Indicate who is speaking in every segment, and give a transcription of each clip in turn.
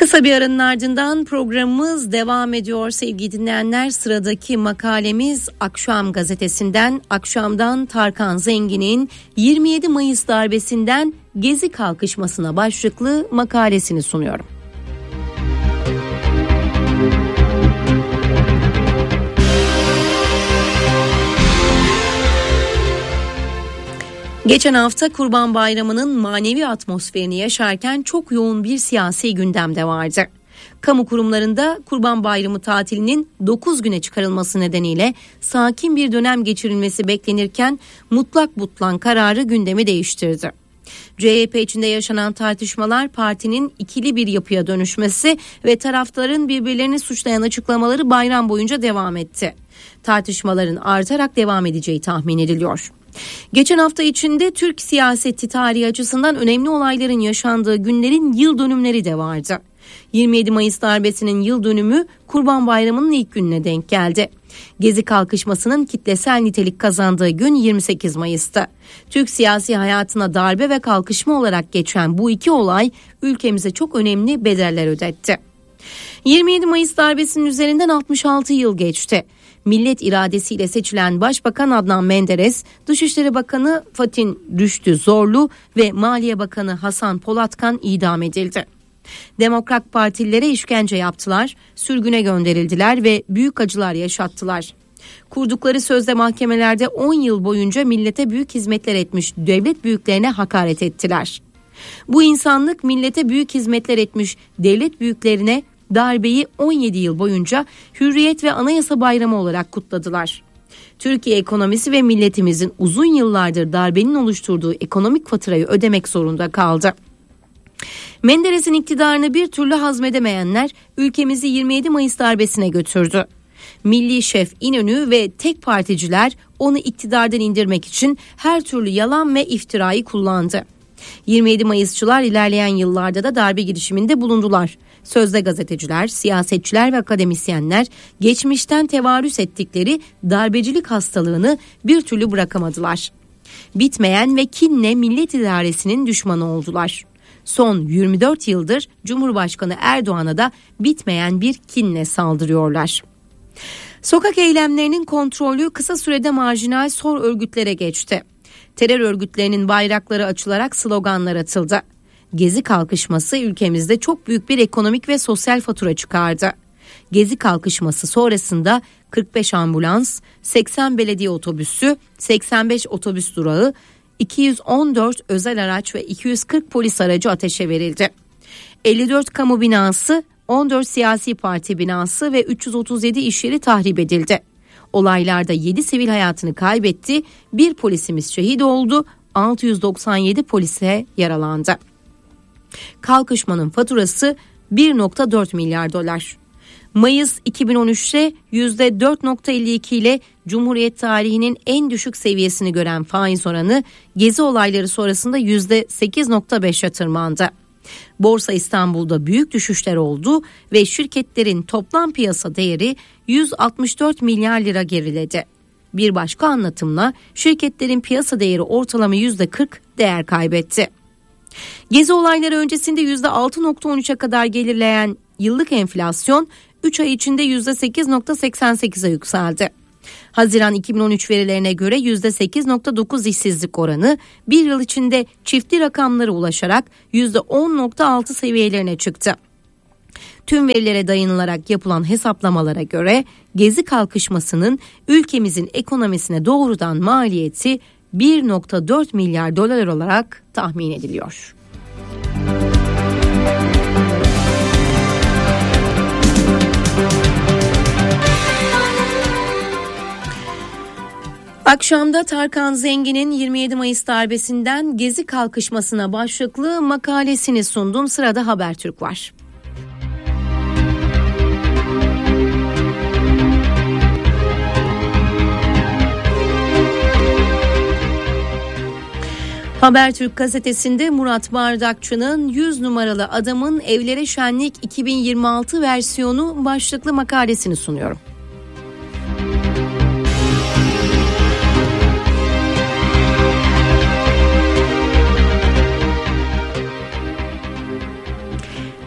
Speaker 1: Kısa bir aranın ardından programımız devam ediyor sevgili dinleyenler. Sıradaki makalemiz Akşam gazetesinden. Akşam'dan Tarkan Zengin'in 27 Mayıs darbesinden Gezi kalkışmasına başlıklı makalesini sunuyorum. Geçen hafta Kurban Bayramı'nın manevi atmosferini yaşarken çok yoğun bir siyasi gündemde vardı. Kamu kurumlarında Kurban Bayramı tatilinin 9 güne çıkarılması nedeniyle sakin bir dönem geçirilmesi beklenirken mutlak butlan kararı gündemi değiştirdi. CHP içinde yaşanan tartışmalar partinin ikili bir yapıya dönüşmesi ve tarafların birbirlerini suçlayan açıklamaları bayram boyunca devam etti. Tartışmaların artarak devam edeceği tahmin ediliyor. Geçen hafta içinde Türk siyaseti tarihi açısından önemli olayların yaşandığı günlerin yıl dönümleri de vardı. 27 Mayıs darbesinin yıl dönümü Kurban Bayramı'nın ilk gününe denk geldi. Gezi kalkışmasının kitlesel nitelik kazandığı gün 28 Mayıs'tı. Türk siyasi hayatına darbe ve kalkışma olarak geçen bu iki olay ülkemize çok önemli bedeller ödetti. 27 Mayıs darbesinin üzerinden 66 yıl geçti. Millet iradesiyle seçilen Başbakan Adnan Menderes, Dışişleri Bakanı Fatih Rüştü Zorlu ve Maliye Bakanı Hasan Polatkan idam edildi. Demokrat partililere işkence yaptılar, sürgüne gönderildiler ve büyük acılar yaşattılar. Kurdukları sözde mahkemelerde 10 yıl boyunca millete büyük hizmetler etmiş devlet büyüklerine hakaret ettiler. Bu insanlık millete büyük hizmetler etmiş devlet büyüklerine darbeyi 17 yıl boyunca Hürriyet ve Anayasa Bayramı olarak kutladılar. Türkiye ekonomisi ve milletimizin uzun yıllardır darbenin oluşturduğu ekonomik faturayı ödemek zorunda kaldı. Menderes'in iktidarını bir türlü hazmedemeyenler ülkemizi 27 Mayıs darbesine götürdü. Milli Şef İnönü ve tek particiler onu iktidardan indirmek için her türlü yalan ve iftirayı kullandı. 27 Mayısçılar ilerleyen yıllarda da darbe girişiminde bulundular. Sözde gazeteciler, siyasetçiler ve akademisyenler geçmişten tevarüs ettikleri darbecilik hastalığını bir türlü bırakamadılar. Bitmeyen ve kinle millet idaresinin düşmanı oldular. Son 24 yıldır Cumhurbaşkanı Erdoğan'a da bitmeyen bir kinle saldırıyorlar. Sokak eylemlerinin kontrolü kısa sürede marjinal sol örgütlere geçti. Terör örgütlerinin bayrakları açılarak sloganlar atıldı. Gezi kalkışması ülkemizde çok büyük bir ekonomik ve sosyal fatura çıkardı. Gezi kalkışması sonrasında 45 ambulans, 80 belediye otobüsü, 85 otobüs durağı, 214 özel araç ve 240 polis aracı ateşe verildi. 54 kamu binası, 14 siyasi parti binası ve 337 iş yeri tahrip edildi. Olaylarda 7 sivil hayatını kaybetti, bir polisimiz şehit oldu, 697 polise yaralandı. Kalkışmanın faturası 1.4 milyar dolar. Mayıs 2013'te %4.52 ile Cumhuriyet tarihinin en düşük seviyesini gören faiz oranı Gezi olayları sonrasında %8.5'e tırmandı. Borsa İstanbul'da büyük düşüşler oldu ve şirketlerin toplam piyasa değeri 164 milyar lira geriledi. Bir başka anlatımla şirketlerin piyasa değeri ortalama %40 değer kaybetti. Gezi olayları öncesinde %6.13'e kadar gerileyen yıllık enflasyon 3 ay içinde %8.88'e yükseldi. Haziran 2013 verilerine göre %8.9 işsizlik oranı bir yıl içinde çiftli rakamlara ulaşarak %10.6 seviyelerine çıktı. Tüm verilere dayanılarak yapılan hesaplamalara göre Gezi kalkışmasının ülkemizin ekonomisine doğrudan maliyeti 1.4 milyar dolar olarak tahmin ediliyor. Akşamda Tarkan Zengin'in 27 Mayıs darbesinden Gezi kalkışmasına başlıklı makalesini sundum. Sırada Habertürk var. Habertürk gazetesinde Murat Bardakçı'nın 100 numaralı adamın Evlere Şenlik 2026 versiyonu başlıklı makalesini sunuyorum.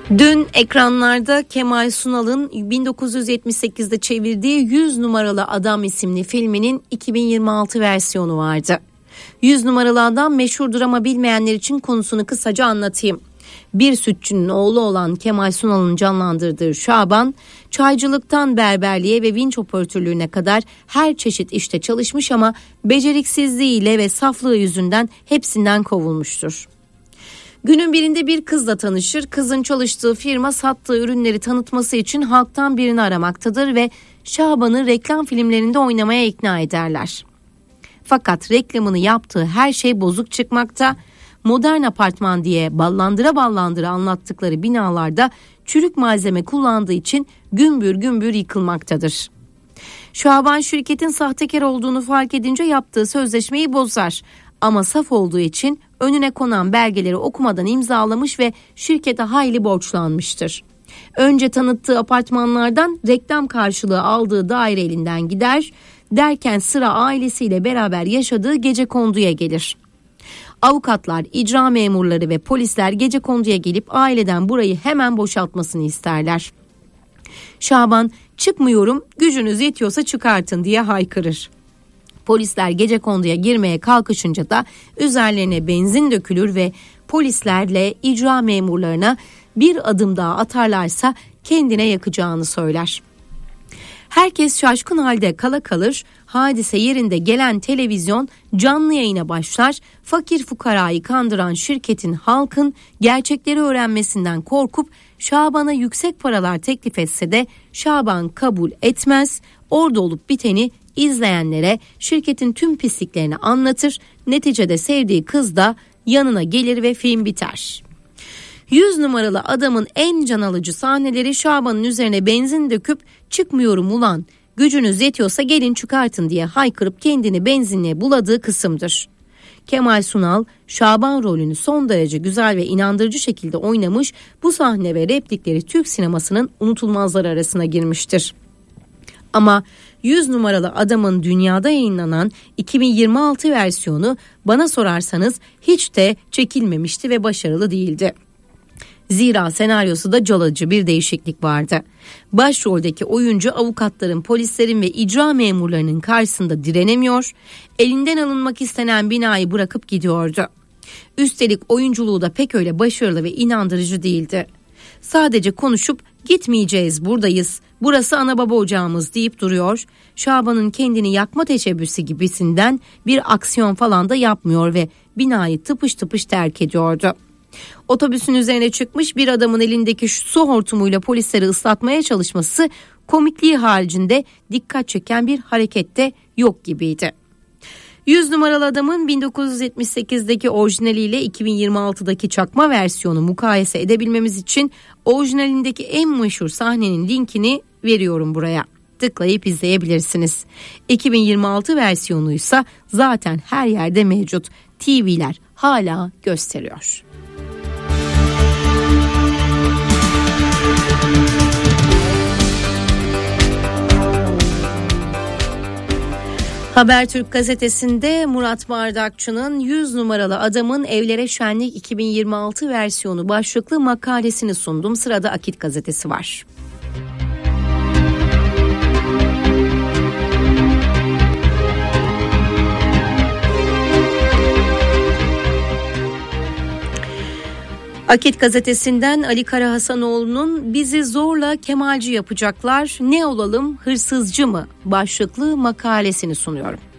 Speaker 1: Dün ekranlarda Kemal Sunal'ın 1978'de çevirdiği 100 numaralı Adam isimli filminin 2026 versiyonu vardı. 100 numaralı adam meşhurdur ama bilmeyenler için konusunu kısaca anlatayım. Bir sütçünün oğlu olan Kemal Sunal'ın canlandırdığı Şaban, çaycılıktan berberliğe ve vinç operatörlüğüne kadar her çeşit işte çalışmış ama beceriksizliğiyle ve saflığı yüzünden hepsinden kovulmuştur. Günün birinde bir kızla tanışır. Kızın çalıştığı firma sattığı ürünleri tanıtması için halktan birini aramaktadır ve Şaban'ı reklam filmlerinde oynamaya ikna ederler. Fakat reklamını yaptığı her şey bozuk çıkmakta. Modern apartman diye ballandıra anlattıkları binalarda çürük malzeme kullandığı için gümbür gümbür yıkılmaktadır. Şaban şirketin sahtekar olduğunu fark edince yaptığı sözleşmeyi bozar. Ama saf olduğu için önüne konan belgeleri okumadan imzalamış ve şirkete hayli borçlanmıştır. Önce tanıttığı apartmanlardan reklam karşılığı aldığı daire elinden gider, derken sıra ailesiyle beraber yaşadığı gecekonduya gelir. Avukatlar, icra memurları ve polisler gecekonduya gelip aileden burayı hemen boşaltmasını isterler. Şaban, çıkmıyorum, gücünüz yetiyorsa çıkartın diye haykırır. Polisler gecekonduya girmeye kalkışınca da üzerlerine benzin dökülür ve polislerle icra memurlarına bir adım daha atarlarsa kendine yakacağını söyler. Herkes şaşkın halde kala kalır, hadise yerinde gelen televizyon canlı yayına başlar, fakir fukarayı kandıran şirketin halkın gerçekleri öğrenmesinden korkup Şaban'a yüksek paralar teklif etse de Şaban kabul etmez, orada olup biteni izleyenlere şirketin tüm pisliklerini anlatır, neticede sevdiği kız da yanına gelir ve film biter. 100 numaralı adamın en can alıcı sahneleri Şaban'ın üzerine benzin döküp çıkmıyorum ulan, gücünüz yetiyorsa gelin çıkartın diye haykırıp kendini benzinle buladığı kısımdır. Kemal Sunal Şaban rolünü son derece güzel ve inandırıcı şekilde oynamış, bu sahne ve replikleri Türk sinemasının unutulmazlar arasına girmiştir. Ama 100 numaralı adamın dünyada yayınlanan 2026 versiyonu bana sorarsanız hiç de çekilmemişti ve başarılı değildi. Zira senaryosu da calıcı bir değişiklik vardı. Başroldeki oyuncu avukatların, polislerin ve icra memurlarının karşısında direnemiyor, elinden alınmak istenen binayı bırakıp gidiyordu. Üstelik oyunculuğu da pek öyle başarılı ve inandırıcı değildi. Sadece konuşup gitmeyeceğiz, buradayız, burası ana baba ocağımız deyip duruyor. Şaban'ın kendini yakma teşebbüsü gibisinden bir aksiyon falan da yapmıyor ve binayı tıpış tıpış terk ediyordu. Otobüsün üzerine çıkmış bir adamın elindeki su hortumuyla polisleri ıslatmaya çalışması komikliği haricinde dikkat çeken bir harekette yok gibiydi. 100 numaralı adamın 1978'deki orijinaliyle 2026'daki çakma versiyonu mukayese edebilmemiz için orijinalindeki en meşhur sahnenin linkini veriyorum buraya. Tıklayıp izleyebilirsiniz. 2026 versiyonuysa zaten her yerde mevcut. TV'ler hala gösteriyor. Habertürk gazetesinde Murat Bardakçı'nın 100 numaralı adamın Evlere Şenlik 2026 versiyonu başlıklı makalesini sundum. Sırada Akit gazetesi var. Akit gazetesinden Ali Karahasanoğlu'nun "Bizi zorla Kemalci yapacaklar, ne olalım, hırsızcı mı?" başlıklı makalesini sunuyorum.